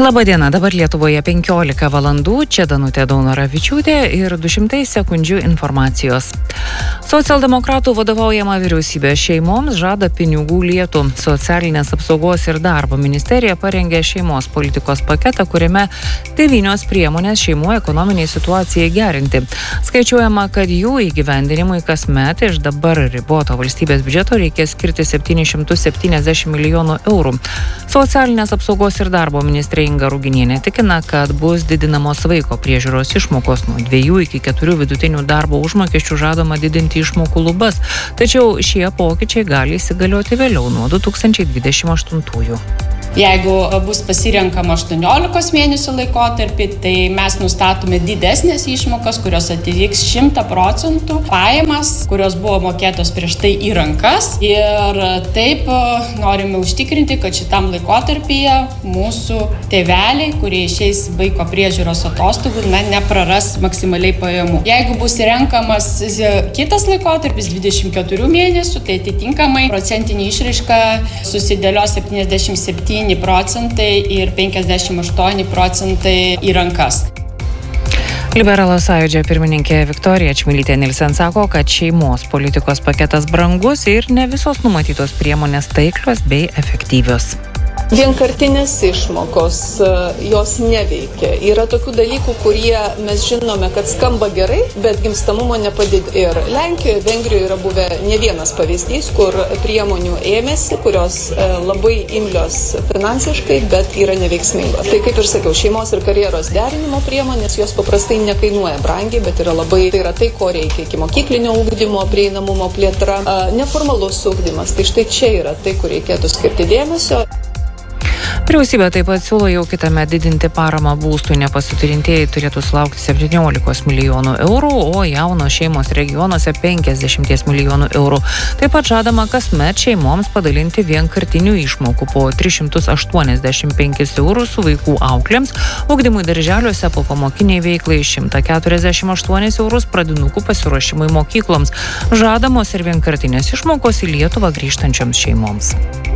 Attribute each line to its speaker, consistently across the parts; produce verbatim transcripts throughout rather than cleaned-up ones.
Speaker 1: Labadiena, dabar Lietuvoje penkiolika valandų, čia Danutė Daunoravičiūtė ir du šimtai sekundžių informacijos. Socialdemokratų vadovaujama vyriausybė šeimoms žada pinigų lietų. Socialinės apsaugos ir darbo ministerija parengė šeimos politikos paketą, kuriame devynios priemonės šeimų ekonominiai situacijai gerinti. Skaičiuojama, kad jų įgyvendinimui kasmet iš dabar riboto valstybės biudžeto reikės skirti septynis šimtus septyniasdešimt milijonų eurų. Socialinės apsaugos ir darbo ministerija Inga Ruginienė tikina, kad bus didinamos vaiko priežiūros išmokos nuo dviejų iki keturių vidutinių darbo užmokesčių žadama didinti išmokų lubas, tačiau šie pokyčiai gali įsigalioti vėliau nuo du tūkstančiai dvidešimt aštuntųjų.
Speaker 2: Jeigu bus pasirenkama aštuoniolikos mėnesių laikotarpį, tai mes nustatome didesnės išmokas, kurios atitiks šimtą procentų pajamas, kurios buvo mokėtos prieš tai į rankas. Ir taip norime užtikrinti, kad šitam laikotarpyje mūsų tėveliai, kurie išeis vaiko priežiūros atostogų, na, nepraras maksimaliai pajamų. Jeigu bus renkamas kitas laikotarpis dvidešimt keturių mėnesių, tai atitinkamai procentinė išraiška susidėlios septyniasdešimt septyni procentai ir penkiasdešimt aštuoni procentai į rankas.
Speaker 1: Liberalų sąjūdžio pirmininkė Viktorija Čmilytė Nilsen sako, kad šeimos politikos paketas brangus ir ne visos numatytos priemonės taiklios bei efektyvios.
Speaker 3: Vienkartinės išmokos, jos neveikia. Yra tokių dalykų, kurie mes žinome, kad skamba gerai, bet gimstamumo nepadidina. Ir Lenkijoje, Vengrijoje yra buvę ne vienas pavyzdys, kur priemonių ėmėsi, kurios labai imlios finansiškai, bet yra neveiksmingos. Tai kaip ir sakiau, šeimos ir karjeros derinimo priemonės, jos paprastai nekainuoja brangiai, bet yra labai, tai yra tai, ko reikia iki mokyklinio ugdymo, prieinamumo plėtra, neformalus ugdymas. Tai štai čia yra tai, kur reikėtų skirti dėmesio.
Speaker 1: Vyriausybė taip pat siūlo jau kitąmet didinti paramą būstui, nepasiturintieji turėtų sulaukti septyniolikos milijonų eurų, o jaunos šeimos regionuose penkiasdešimt milijonų eurų. Taip pat žadama kasmet šeimoms padalinti vienkartinių išmokų po tris šimtus aštuoniasdešimt penkis eurus su vaikų auklėms, ugdymui darželiuose po pamokiniai veiklai šimtą keturiasdešimt aštuonis eurus pradinukų pasiruošimui mokykloms. Žadamos ir vienkartinės išmokos į Lietuvą grįžtančioms šeimoms.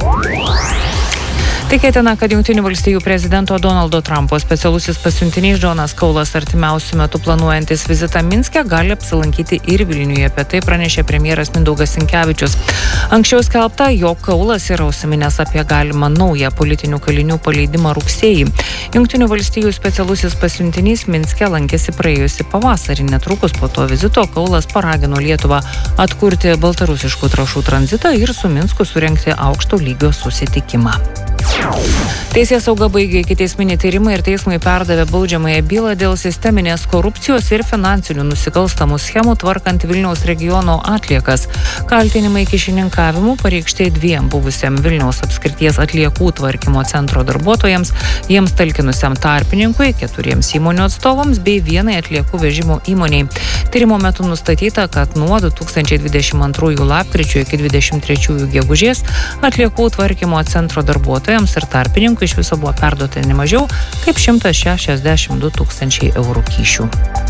Speaker 1: Tikėtina, kad Jungtinių valstijų prezidento Donaldo Trumpo specialusis pasiuntinys Džonas Kaulas artimiausiu metu planuojantis vizitą Minske gali apsilankyti ir Vilniuje. Apie tai pranešė premjeras Mindaugas Sinkevičius. Anksčiau skelbta, jog Kaulas yra užsiminęs apie galimą naują politinių kalinių paleidimą rugsėjį. Jungtinių valstijų specialusis pasiuntinys Minske lankėsi praėjusį pavasarį. Netrukus po to vizito Kaulas paragino Lietuvą atkurti baltarusiškų trąšų tranzitą ir su Minsku surengti aukšto lygio susitikimą. Teisėsauga baigė ikiteisminį tyrimą ir teismui perdavė baudžiamąją bylą dėl sisteminės korupcijos ir finansinių nusikalstamų schemų tvarkant Vilniaus regiono atliekas. Kaltinimai kyšininkavimu pareikšti dviem buvusiam Vilniaus apskrities atliekų tvarkymo centro darbuotojams, jiems talkinusiam tarpininkui, keturiems įmonių atstovams bei vienai atliekų vežimo įmoniai. Tyrimo metu nustatyta, kad nuo du tūkstančiai dvidešimt antrųjų lapkričio iki dvidešimt trečiųjų gegužės atliekų tvarkymo centro darbuotojams ir tarpininkų iš viso buvo perduota ne mažiau kaip šimtas šešiasdešimt du tūkstančiai eurų kyšių.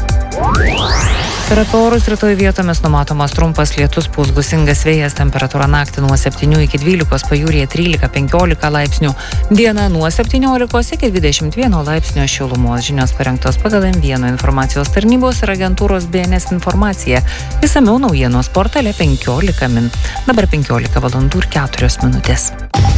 Speaker 1: Per apie orus rytoj vietomis numatomas trumpas lietus, pūs gūsingas vėjas, temperatūra naktį nuo septynių iki dvylikos, pajūryje trylika penkiolika laipsnių, diena nuo septyniolikos iki dvidešimt vieno laipsnio šilumos. Žinios parengtos pagal M vienas informacijos tarnybos ir agentūros B N S informacija. Išsamiau naujienos portale penkiolika min. Dabar penkiolika valandų ir keturios minutės.